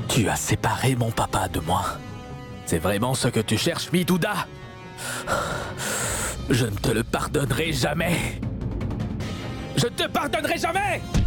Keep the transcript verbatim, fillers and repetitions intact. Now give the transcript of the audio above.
Tu as séparé mon papa de moi. C'est vraiment ce que tu cherches, Midouda? Je ne te le pardonnerai jamais. Je ne te pardonnerai jamais!